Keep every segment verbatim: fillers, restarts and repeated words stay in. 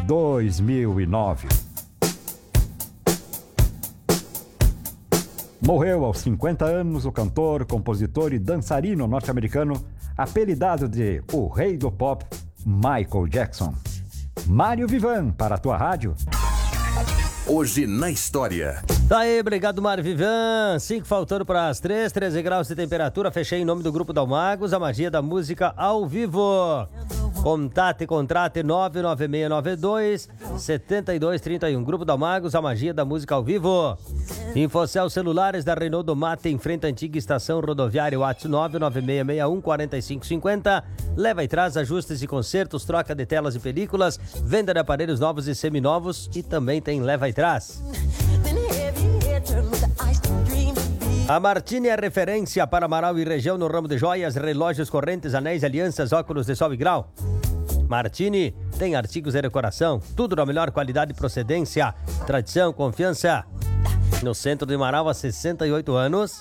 dois mil e nove. Morreu aos cinquenta anos o cantor, compositor e dançarino norte-americano, apelidado de o Rei do Pop, Michael Jackson. Mário Vivan, para a tua rádio. Hoje na história. Tá aí, obrigado, Mário Vivan. Cinco faltando para as três, treze graus de temperatura. Fechei em nome do Grupo Dalmagos, a magia da música ao vivo. Contate e contrate nove nove seis nove dois sete dois três um. Grupo Dalmagos, a magia da música ao vivo. Infocel Celulares da Renault do Mate, em frente à antiga estação rodoviária, WhatsApp nove nove seis seis um quatro cinco cinco zero. Leva e traz ajustes e consertos, troca de telas e películas, venda de aparelhos novos e seminovos e também tem leva e traz. A Martini é referência para Amaral e região no ramo de joias, relógios, correntes, anéis, alianças, óculos de sol e grau. Martini tem artigos de decoração, tudo da melhor qualidade e procedência, tradição, confiança. No centro de Amaral há sessenta e oito anos.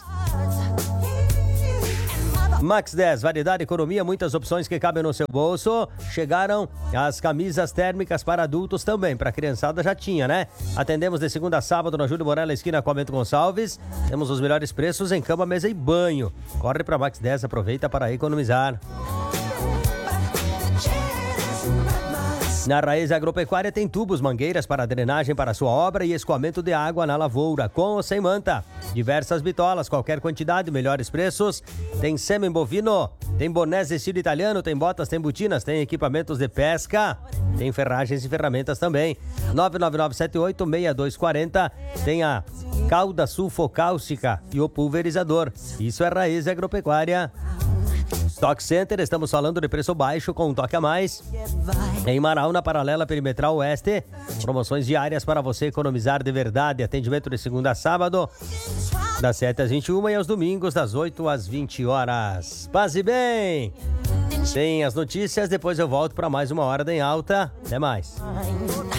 Max dez, variedade, economia, muitas opções que cabem no seu bolso. Chegaram as camisas térmicas para adultos também, para criançada já tinha, né? Atendemos de segunda a sábado na Júlio Morella, esquina com Bento Gonçalves. Temos os melhores preços em cama, mesa e banho. Corre para Max dez, aproveita para economizar. Na Raiz Agropecuária tem tubos, mangueiras para drenagem para sua obra e escoamento de água na lavoura, com ou sem manta. Diversas bitolas, qualquer quantidade, melhores preços. Tem sêmen bovino, tem bonés de estilo italiano, tem botas, tem botinas, tem equipamentos de pesca, tem ferragens e ferramentas também. nove nove nove sete oito seis dois quatro zero, tem a cauda sulfocálcica e o pulverizador. Isso é Raiz Agropecuária. Stock Center, estamos falando de preço baixo com um toque a mais. Em Marau, na Paralela Perimetral Oeste, promoções diárias para você economizar de verdade. Atendimento de segunda a sábado, das sete às vinte e uma e aos domingos, das oito às vinte horas. Paz e bem! Tem as notícias, depois eu volto para mais uma hora da Em Alta. Até mais.